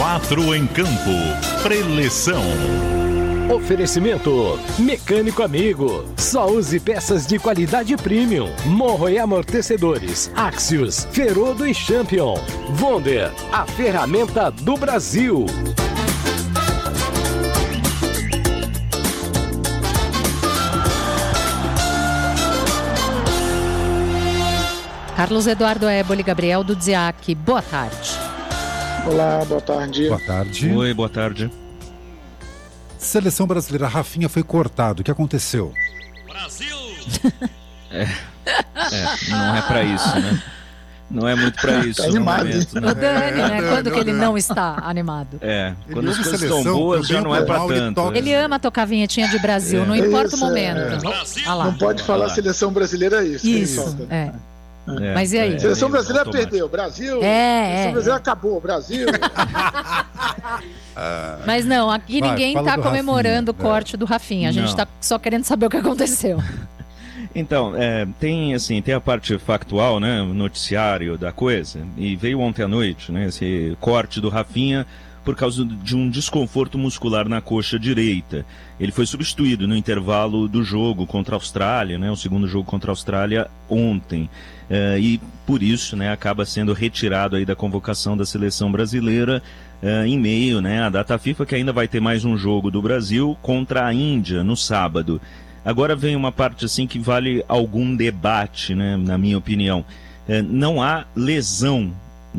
Quatro em campo. Preleção. Oferecimento Mecânico Amigo. Só use peças de qualidade premium. Morro e amortecedores. Axios, Ferodo e Champion. Wonder, a ferramenta do Brasil. Carlos Eduardo Éboli, Gabriel Dudziak, boa tarde. Olá, boa tarde. Boa tarde. Oi, boa tarde. Seleção brasileira, Rafinha foi cortado. O que aconteceu? Brasil! Não é pra isso, né? Não é muito pra isso. Tá animado. Momento, né? O Dani, né? Quando que ele não está animado? Quando as coisas estão boas, já não é pra tanto. Ele ama tocar vinhetinha de Brasil, não importa o momento. Ah lá. Não pode falar seleção brasileira, isso. Isso, Mas e aí? Seleção brasileira perdeu, Brasil. Seleção brasileira acabou, Brasil. Mas não, aqui ninguém está comemorando o corte do Rafinha. A gente está só querendo saber o que aconteceu. Então, tem a parte factual, né, o noticiário da coisa, e veio ontem à noite, né, esse corte do Rafinha por causa de um desconforto muscular na coxa direita. Ele foi substituído no intervalo do jogo contra a Austrália, né, o segundo jogo contra a Austrália ontem, e por isso, né, acaba sendo retirado aí da convocação da seleção brasileira em meio, né, à data FIFA, que ainda vai ter mais um jogo do Brasil contra a Índia no sábado. Agora vem uma parte assim que vale algum debate, né, na minha opinião. Não há lesão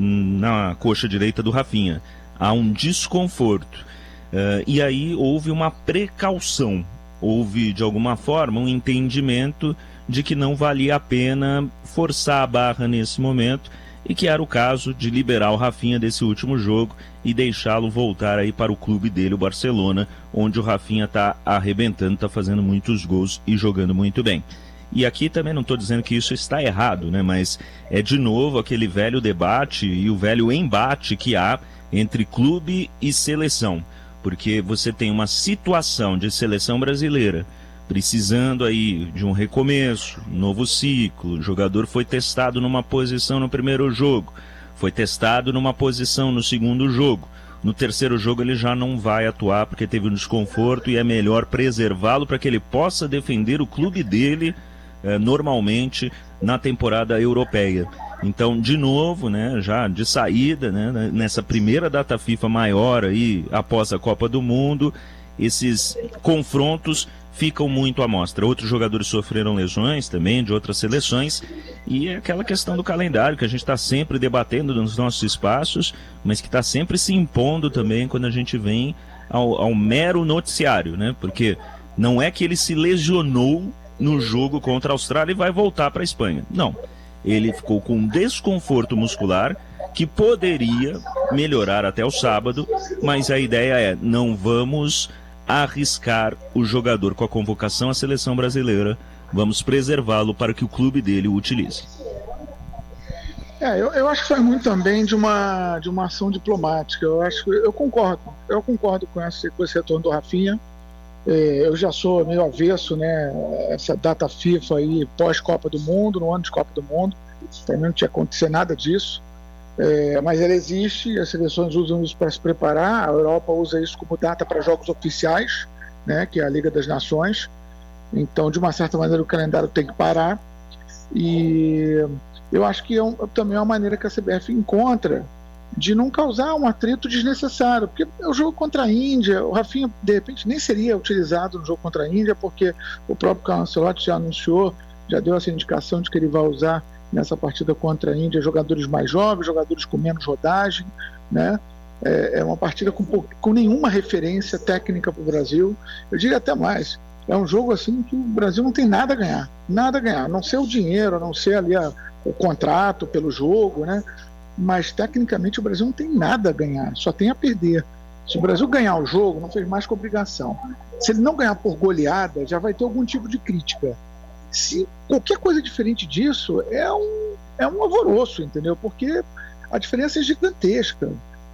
na coxa direita do Rafinha. Há um desconforto. E aí houve uma precaução. Houve, de alguma forma, um entendimento de que não valia a pena forçar a barra nesse momento e que era o caso de liberar o Rafinha desse último jogo e deixá-lo voltar aí para o clube dele, o Barcelona, onde o Rafinha está arrebentando, está fazendo muitos gols e jogando muito bem. E aqui também não estou dizendo que isso está errado, né? Mas é de novo aquele velho debate e o velho embate que há entre clube e seleção. Porque você tem uma situação de seleção brasileira precisando aí de um recomeço, um novo ciclo. O jogador foi testado numa posição no primeiro jogo, foi testado numa posição no segundo jogo. No terceiro jogo ele já não vai atuar porque teve um desconforto e é melhor preservá-lo para que ele possa defender o clube dele normalmente na temporada europeia. Então, de novo, né, já de saída, né, nessa primeira data FIFA maior aí após a Copa do Mundo, esses confrontos ficam muito à mostra. Outros jogadores sofreram lesões também de outras seleções e é aquela questão do calendário que a gente está sempre debatendo nos nossos espaços, mas que está sempre se impondo também quando a gente vem ao mero noticiário, né? Porque não é que ele se lesionou no jogo contra a Austrália e vai voltar para a Espanha. Não. Ele ficou com um desconforto muscular que poderia melhorar até o sábado, mas a ideia é, não vamos arriscar o jogador com a convocação à seleção brasileira, vamos preservá-lo para que o clube dele o utilize. Eu acho que faz muito também de uma ação diplomática. Eu concordo com esse retorno do Rafinha. Eu já sou meio avesso, né, essa data FIFA aí pós-Copa do Mundo, no ano de Copa do Mundo, para mim não tinha acontecido nada disso. Mas ela existe, as seleções usam isso para se preparar, a Europa usa isso como data para jogos oficiais, né, que é a Liga das Nações. Então, de uma certa maneira, o calendário tem que parar. E eu acho que também é uma maneira que a CBF encontra de não causar um atrito desnecessário, porque o jogo contra a Índia, o Rafinha, de repente, nem seria utilizado no jogo contra a Índia, porque o próprio Carlo Ancelotti já anunciou, já deu essa indicação de que ele vai usar nessa partida contra a Índia jogadores mais jovens, jogadores com menos rodagem, né? É uma partida com nenhuma referência técnica para o Brasil. Eu diria até mais, é um jogo assim que o Brasil não tem nada a ganhar, a não ser o dinheiro, a não ser ali o contrato pelo jogo, né? Mas tecnicamente o Brasil não tem nada a ganhar, só tem a perder. Se o Brasil ganhar o jogo, não fez mais que obrigação. Se ele não ganhar por goleada, já vai ter algum tipo de crítica. Se qualquer coisa diferente disso, é um alvoroço, entendeu? Porque a diferença é gigantesca.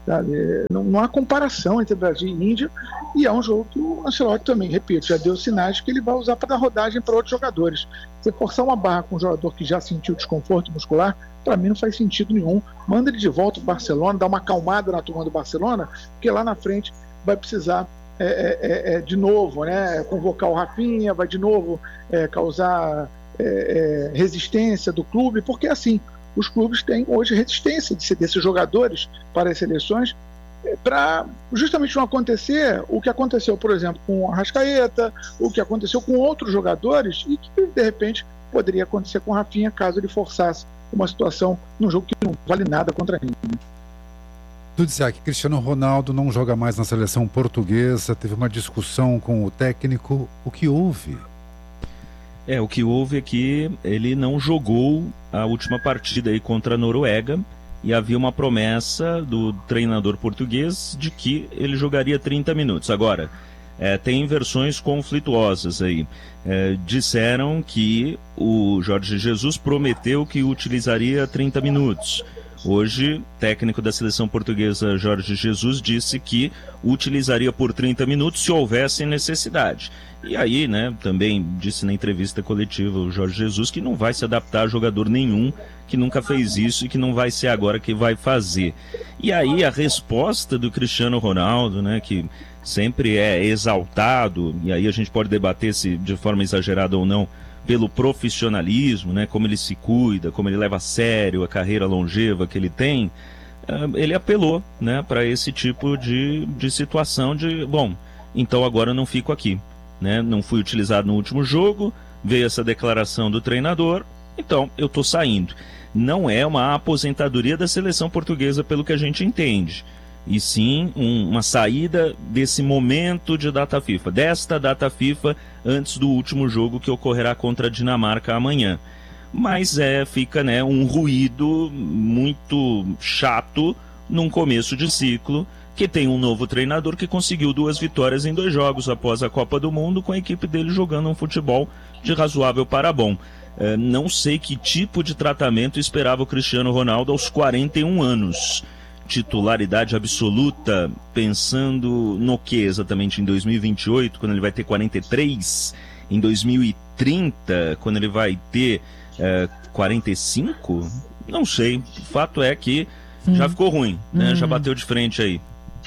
sabe? Não há comparação entre Brasil e Índia, e é um jogo que o Ancelotti também, repito, já deu sinais que ele vai usar para dar rodagem para outros jogadores. Você forçar uma barra com um jogador que já sentiu desconforto muscular, para mim não faz sentido nenhum. Manda ele de volta para o Barcelona, dá uma acalmada na turma do Barcelona, porque lá na frente vai precisar de novo, né, convocar o Rafinha, vai de novo causar resistência do clube, porque assim, os clubes têm hoje resistência desses jogadores para as seleções, para justamente não acontecer o que aconteceu, por exemplo, com o Arrascaeta, o que aconteceu com outros jogadores, e que de repente poderia acontecer com o Rafinha caso ele forçasse uma situação num jogo que não vale nada contra ele. Tu disse que Cristiano Ronaldo não joga mais na seleção portuguesa, teve uma discussão com o técnico. O que houve? O que houve é que ele não jogou a última partida aí contra a Noruega, e havia uma promessa do treinador português de que ele jogaria 30 minutos. Agora, tem versões conflituosas aí. Disseram que o Jorge Jesus prometeu que utilizaria 30 minutos. Hoje, técnico da seleção portuguesa Jorge Jesus disse que utilizaria por 30 minutos se houvesse necessidade. E aí, né, também disse na entrevista coletiva o Jorge Jesus que não vai se adaptar a jogador nenhum, que nunca fez isso e que não vai ser agora que vai fazer. E aí a resposta do Cristiano Ronaldo, né, que sempre é exaltado, e aí a gente pode debater se de forma exagerada ou não, pelo profissionalismo, né, como ele se cuida, como ele leva a sério a carreira longeva que ele tem, ele apelou, né, para esse tipo de situação de, bom, então agora eu não fico aqui, né, não fui utilizado no último jogo, veio essa declaração do treinador, então eu estou saindo. Não é uma aposentadoria da seleção portuguesa pelo que a gente entende, e sim uma saída desse momento de data FIFA, desta data FIFA antes do último jogo que ocorrerá contra a Dinamarca amanhã. Mas fica, né, um ruído muito chato num começo de ciclo, que tem um novo treinador que conseguiu 2 vitórias em 2 jogos após a Copa do Mundo, com a equipe dele jogando um futebol de razoável para bom. Não sei que tipo de tratamento esperava o Cristiano Ronaldo aos 41 anos. Titularidade absoluta, pensando no que exatamente? Em 2028, quando ele vai ter 43? Em 2030, quando ele vai ter 45? Não sei. O fato é que já ficou ruim, né? Já bateu de frente aí.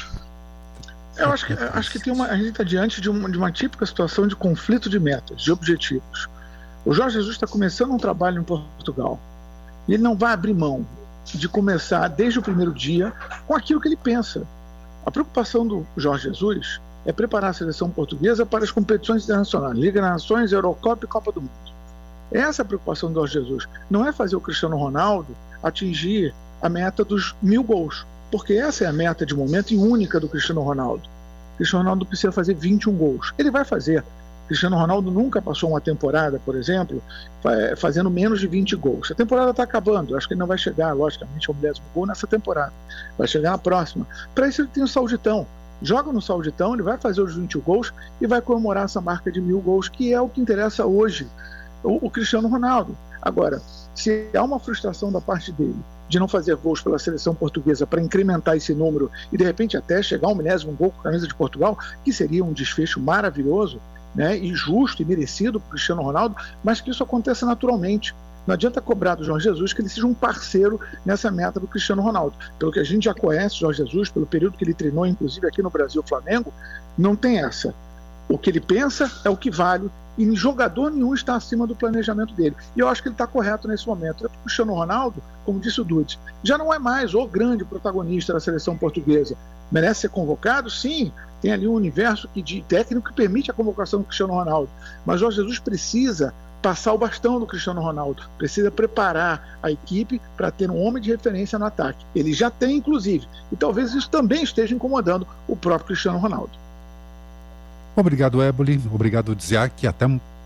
Eu acho que a gente está diante de uma típica situação de conflito de metas, de objetivos. O Jorge Jesus está começando um trabalho em Portugal e ele não vai abrir mão de começar desde o primeiro dia com aquilo que ele pensa. A preocupação do Jorge Jesus é preparar a seleção portuguesa para as competições internacionais, Liga das Nações, Eurocopa e Copa do Mundo. Essa é a preocupação do Jorge Jesus. Não é fazer o Cristiano Ronaldo atingir a meta dos 1000 gols, porque essa é a meta de momento e única do Cristiano Ronaldo. O Cristiano Ronaldo precisa fazer 21 gols. Ele vai fazer. Cristiano Ronaldo nunca passou uma temporada, por exemplo, fazendo menos de 20 gols. A temporada está acabando, acho que ele não vai chegar, logicamente, ao 10º gol nessa temporada. Vai chegar na próxima. Para isso ele tem o Sauditão. Joga no Sauditão, ele vai fazer os 20 gols e vai comemorar essa marca de 1000 gols, que é o que interessa hoje, o Cristiano Ronaldo. Agora, se há uma frustração da parte dele de não fazer gols pela seleção portuguesa para incrementar esse número e de repente até chegar ao 10º gol com a camisa de Portugal, que seria um desfecho maravilhoso, né, e justo e merecido para o Cristiano Ronaldo, mas que isso aconteça naturalmente. Não adianta cobrar do Jorge Jesus que ele seja um parceiro nessa meta do Cristiano Ronaldo. Pelo que a gente já conhece o Jorge Jesus, pelo período que ele treinou, inclusive aqui no Brasil, Flamengo, não tem essa. O que ele pensa é o que vale, e jogador nenhum está acima do planejamento dele. E eu acho que ele está correto nesse momento. O Cristiano Ronaldo, como disse o Dudes, já não é mais o grande protagonista da seleção portuguesa. Merece ser convocado? Sim. Tem ali um universo de técnico que permite a convocação do Cristiano Ronaldo. Mas Jorge Jesus precisa passar o bastão do Cristiano Ronaldo, precisa preparar a equipe para ter um homem de referência no ataque. Ele já tem, inclusive, e talvez isso também esteja incomodando o próprio Cristiano Ronaldo. Obrigado, Éboli. Obrigado, Dziak. Até...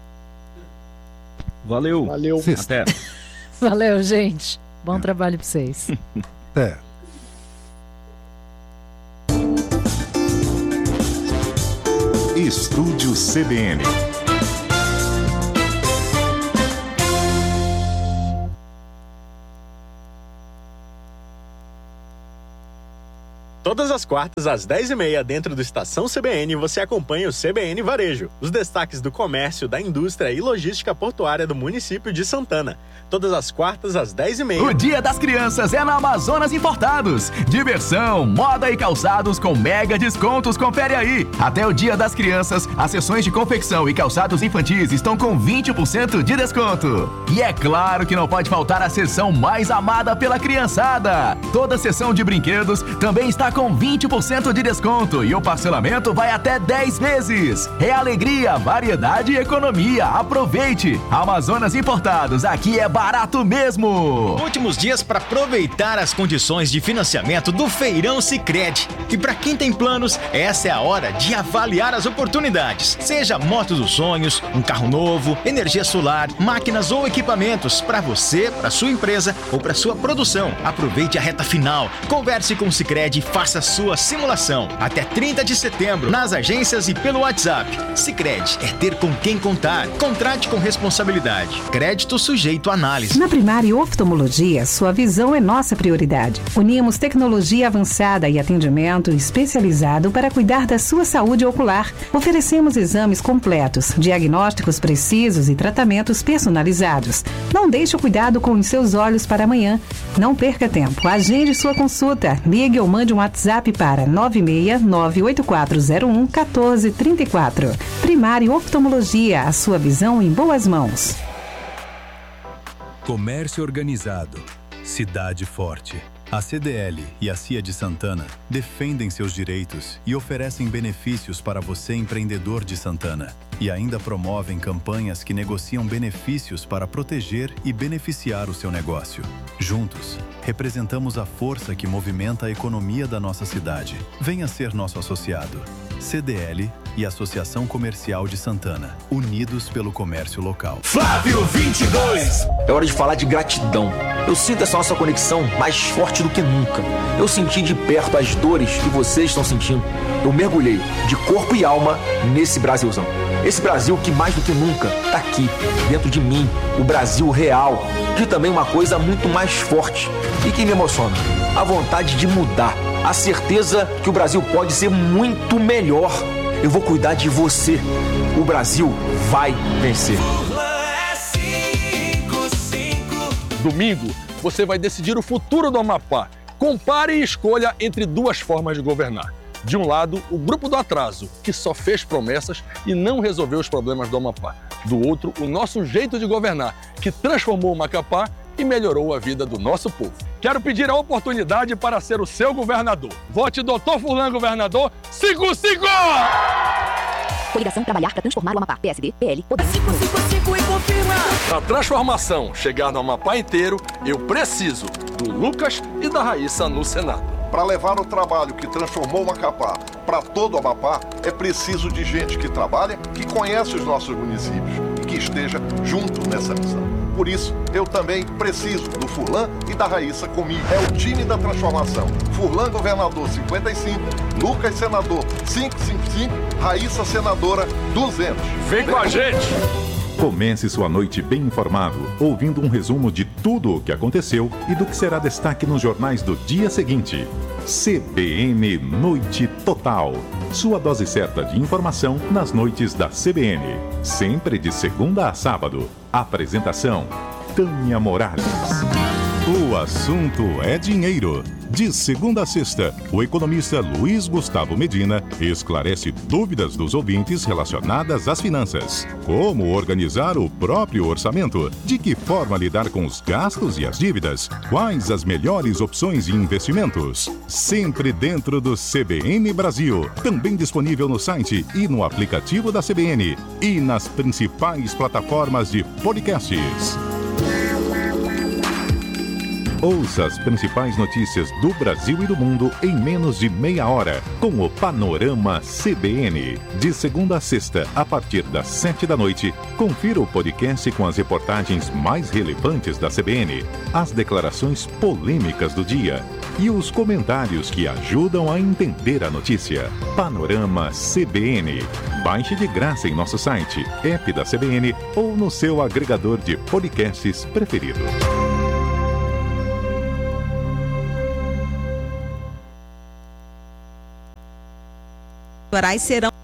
Valeu. Até. Valeu, gente. Bom trabalho para vocês. Até. Estúdio CBN. Todas as quartas, às 10h30, dentro do Estação CBN, você acompanha o CBN Varejo. Os destaques do comércio, da indústria e logística portuária do município de Santana. Todas as quartas, às 10h30. O Dia das Crianças é na Amazonas Importados. Diversão, moda e calçados com mega descontos. Confere aí. Até o Dia das Crianças, as seções de confecção e calçados infantis estão com 20% de desconto. E é claro que não pode faltar a seção mais amada pela criançada. Toda seção de brinquedos também está com 20% de desconto e o parcelamento vai até 10 vezes. É alegria, variedade e economia. Aproveite! Amazonas Importados, aqui é barato mesmo. Últimos dias para aproveitar as condições de financiamento do Feirão Sicredi. E para quem tem planos, essa é a hora de avaliar as oportunidades. Seja moto dos sonhos, um carro novo, energia solar, máquinas ou equipamentos para você, para sua empresa ou para sua produção. Aproveite a reta final. Converse com o Sicredi e faça sua simulação. Até 30 de setembro, nas agências e pelo WhatsApp. Sicredi é ter com quem contar. Contrate com responsabilidade. Crédito sujeito à análise. Na Primário Oftalmologia, sua visão é nossa prioridade. Unimos tecnologia avançada e atendimento especializado para cuidar da sua saúde ocular. Oferecemos exames completos, diagnósticos precisos e tratamentos personalizados. Não deixe o cuidado com os seus olhos para amanhã. Não perca tempo. Agende sua consulta. Ligue ou mande um WhatsApp para 96984011434. Primário Oftalmologia, a sua visão em boas mãos. Comércio organizado, cidade forte. A CDL e a CIA de Santana defendem seus direitos e oferecem benefícios para você, empreendedor de Santana. E ainda promovem campanhas que negociam benefícios para proteger e beneficiar o seu negócio. Juntos, representamos a força que movimenta a economia da nossa cidade. Venha ser nosso associado. CDL e Associação Comercial de Santana, unidos pelo comércio local. Flávio 22! É hora de falar de gratidão. Eu sinto essa nossa conexão mais forte do que nunca. Eu senti de perto as dores que vocês estão sentindo. Eu mergulhei de corpo e alma nesse Brasilzão. Esse Brasil que mais do que nunca tá aqui, dentro de mim, o Brasil real. De também uma coisa muito mais forte e que me emociona. A vontade de mudar. A certeza que o Brasil pode ser muito melhor. Eu vou cuidar de você. O Brasil vai vencer. Domingo, você vai decidir o futuro do Amapá. Compare e escolha entre duas formas de governar. De um lado, o grupo do atraso, que só fez promessas e não resolveu os problemas do Amapá. Do outro, o nosso jeito de governar, que transformou o Macapá e melhorou a vida do nosso povo. Quero pedir a oportunidade para ser o seu governador. Vote Dr. Furlan Governador 55! Coligação Trabalhar para Transformar o Amapá. PSD, PL, Podemos. 555 e confirma! Para a transformação chegar no Amapá inteiro, eu preciso do Lucas e da Raíssa no Senado. Para levar o trabalho que transformou o Macapá para todo o Amapá, é preciso de gente que trabalha, que conhece os nossos municípios e que esteja junto nessa missão. Por isso, eu também preciso do Furlan e da Raíssa comigo. É o time da transformação. Furlan governador 55, Lucas senador 555, Raíssa senadora 200. Vem com a gente! Comece sua noite bem informado, ouvindo um resumo de tudo o que aconteceu e do que será destaque nos jornais do dia seguinte. CBN Noite Total. Sua dose certa de informação nas noites da CBN. Sempre de segunda a sábado. Apresentação: Tânia Morales. O assunto é dinheiro. De segunda a sexta, o economista Luiz Gustavo Medina esclarece dúvidas dos ouvintes relacionadas às finanças. Como organizar o próprio orçamento? De que forma lidar com os gastos e as dívidas? Quais as melhores opções de investimentos? Sempre dentro do CBN Brasil. Também disponível no site e no aplicativo da CBN. E nas principais plataformas de podcasts. Ouça as principais notícias do Brasil e do mundo em menos de meia hora, com o Panorama CBN. De segunda a sexta, a partir das 7 da noite, confira o podcast com as reportagens mais relevantes da CBN, as declarações polêmicas do dia e os comentários que ajudam a entender a notícia. Panorama CBN. Baixe de graça em nosso site, app da CBN ou no seu agregador de podcasts preferido. eleitorais serão